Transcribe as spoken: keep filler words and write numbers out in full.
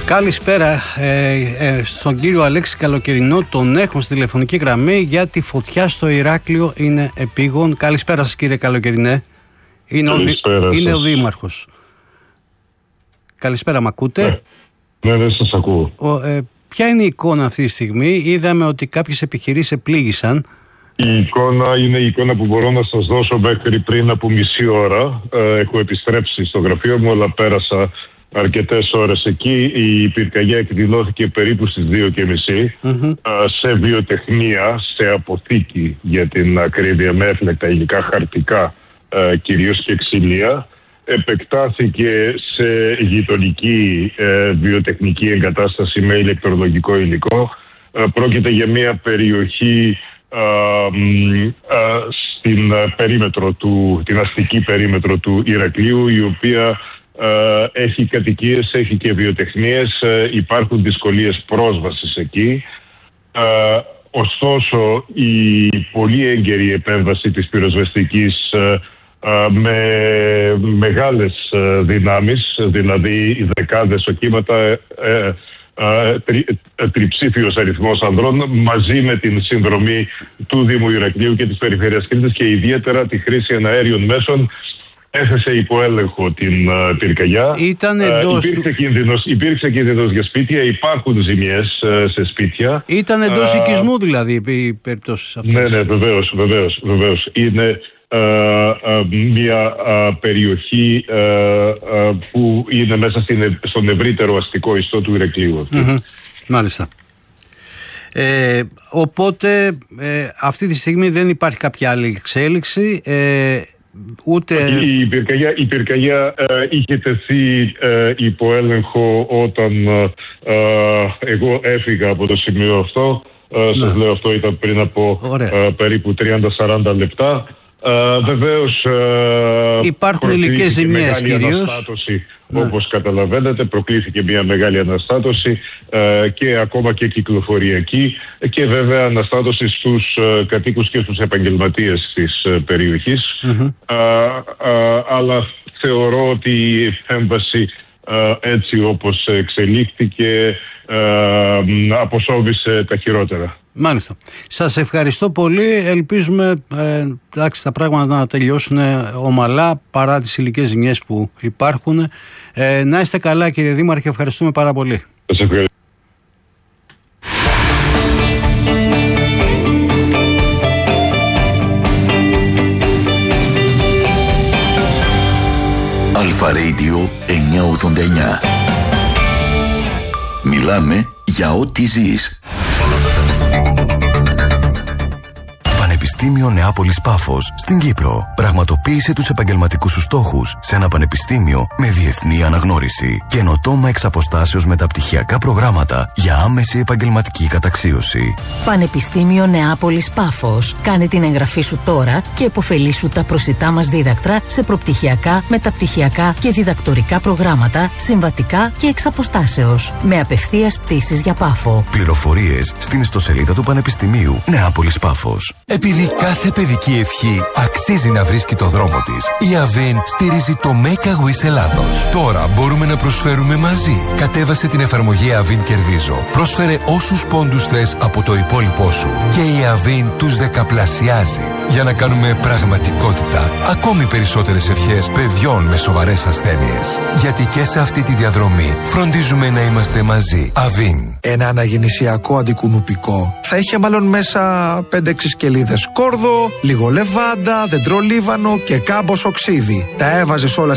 Καλησπέρα ε, ε, στον κύριο Αλέξη Καλοκαιρινό. Τον έχουμε στη τηλεφωνική γραμμή γιατί φωτιά στο Ηράκλειο είναι επίγον. Καλησπέρα σας, κύριε Καλοκαιρινέ. Είναι, Καλησπέρα ο, είναι σας. ο Δήμαρχος. Καλησπέρα, μ' ακούτε? Ναι, ναι, σας ακούω. Ο, ε, ποια είναι η εικόνα αυτή τη στιγμή? Είδαμε ότι κάποιες επιχειρήσεις επλήγησαν. Η εικόνα είναι η εικόνα που μπορώ να σας δώσω μέχρι πριν από μισή ώρα. Ε, έχω επιστρέψει στο γραφείο μου, αλλά πέρασα αρκετές ώρες εκεί. Η πυρκαγιά εκδηλώθηκε περίπου στις δύο και μισή mm-hmm. σε βιοτεχνία, σε αποθήκη για την ακρίβεια, με έφλεκτα υλικά, χαρτικά κυρίως και ξυλία. Επεκτάθηκε σε γειτονική ε, βιοτεχνική εγκατάσταση με ηλεκτρολογικό υλικό. Ε, πρόκειται για μια περιοχή ε, ε, στην περίμετρο του, την αστική περίμετρο του Ηρακλείου, η οποία ε, έχει κατοικίες, έχει και βιοτεχνίες, ε, υπάρχουν δυσκολίες πρόσβασης εκεί. Ε, ωστόσο, η πολύ έγκαιρη επέμβαση της πυροσβεστικής ε, με μεγάλες δυνάμεις, δηλαδή δεκάδες οχήματα, ε, ε, τρι, ε, τριψήφιος αριθμός ανδρών, μαζί με την συνδρομή του Δήμου Ηρακλείου και της Περιφέρειας Κρήτης και ιδιαίτερα τη χρήση εναέριων μέσων, έθεσε υπό έλεγχο την uh, πυρκαγιά. Ήταν εντός ε, υπήρξε, του... κίνδυνος, υπήρξε κίνδυνος για σπίτια, υπάρχουν ζημιές uh, σε σπίτια. Ήταν εντός uh, οικισμού δηλαδή οι περιπτώσεις αυτές. Ναι, ναι, βεβαίως, βεβαίως, βεβαίως. Είναι Uh, uh, μια uh, περιοχή uh, uh, που είναι μέσα στην, στον ευρύτερο αστικό ιστό του Ηρακλείου. Mm-hmm. Μάλιστα. Ε, οπότε ε, αυτή τη στιγμή δεν υπάρχει κάποια άλλη εξέλιξη, ε, ούτε... Η, η πυρκαγιά, η πυρκαγιά uh, είχε τεθεί uh, υπό έλεγχο όταν uh, uh, εγώ έφυγα από το σημείο αυτό. Uh, σας λέω, αυτό ήταν πριν από uh, περίπου τριάντα σαράντα λεπτά. Uh, βεβαίως uh, υπάρχουν υλικές ζημιές κυρίως, ναι. Όπως καταλαβαίνετε, προκλήθηκε μια μεγάλη αναστάτωση uh, και ακόμα και κυκλοφοριακή και βέβαια αναστάτωση στους uh, κατοίκους και στους επαγγελματίες της uh, περιοχής. Mm-hmm. Uh, uh, αλλά θεωρώ ότι η επέμβαση uh, έτσι όπως εξελίχθηκε uh, αποσόβησε τα χειρότερα. Μάλιστα. Σας ευχαριστώ πολύ. Ελπίζουμε ε, εντάξει, τα πράγματα να τελειώσουν ομαλά παρά τις υλικές ζημιές που υπάρχουν. Ε, να είστε καλά, κύριε Δήμαρχε. Ευχαριστούμε πάρα πολύ. Σας ευχαριστώ. Αλφα Radio εννιακόσια ογδόντα εννιά. Μιλάμε για ό,τι ζεις. Πανεπιστήμιο Νεάπολης Πάφος στην Κύπρο. Πραγματοποίησε τους επαγγελματικούς σου στόχους σε ένα πανεπιστήμιο με διεθνή αναγνώριση. Καινοτόμα εξ αποστάσεως μεταπτυχιακά προγράμματα για άμεση επαγγελματική καταξίωση. Πανεπιστήμιο Νεάπολης Πάφος. Κάνε την εγγραφή σου τώρα και επωφελήσου τα προσιτά μας δίδακτρα σε προπτυχιακά, μεταπτυχιακά και διδακτορικά προγράμματα, συμβατικά και εξ αποστάσεως. Με απευθείας πτήσεις για Πάφο. Πληροφορίες στην ιστοσελίδα του Πανεπιστημίου Νεάπολης Πάφος. Επειδή κάθε παιδική ευχή αξίζει να βρίσκει το δρόμο της, η Αβίν στηρίζει το Make a Wish Ελλάδος. Τώρα μπορούμε να προσφέρουμε μαζί. Κατέβασε την εφαρμογή Αβίν Κερδίζω. Πρόσφερε όσους πόντους θες από το υπόλοιπό σου και η Αβίν τους δεκαπλασιάζει. Για να κάνουμε πραγματικότητα ακόμη περισσότερες ευχές παιδιών με σοβαρές ασθένειες. Γιατί και σε αυτή τη διαδρομή φροντίζουμε να είμαστε μαζί. Αβίν. Ένα αναγεννησιακό αντικουνουπικό θα είχε μάλλον μέσα πέντε έξι σκελίδες σκόρδο, λίγο λεβάντα, δεντρόλίβανο και κάμπος οξύδι. Τα έβαζες όλα